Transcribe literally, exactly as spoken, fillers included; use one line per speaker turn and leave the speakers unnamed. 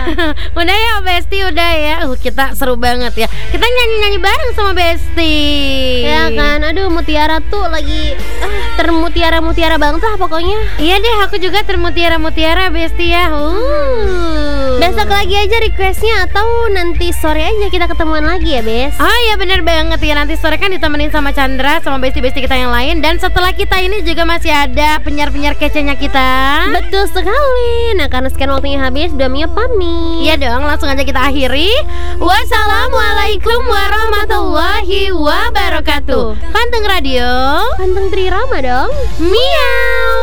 Udah ya Besti, udah ya. Uh, kita seru banget ya. Kita nyanyi-nyanyi bareng sama Besti.
Ya kan, aduh Mutiara tuh lagi ah, termutiara-mutiara banget lah pokoknya.
Iya deh, aku juga termutiara-mutiara Besti ya. Uh.
Besok lagi aja requestnya atau nanti sore aja kita ketemuan lagi ya Bes.
Oh iya bener banget ya, nanti sore kan ditemenin sama Chandra, sama Besti-Besti kita yang lain. Dan setelah kita ini juga masih ada penyiar-penyiar kecenya kita.
Betul sekali. Nah karena sekian waktunya habis, Damia pamit.
Iya dong, langsung aja kita akhiri. Wassalamualaikum warahmatullahi wabarakatuh. Panteng Radio,
Panteng Trirama dong.
miau.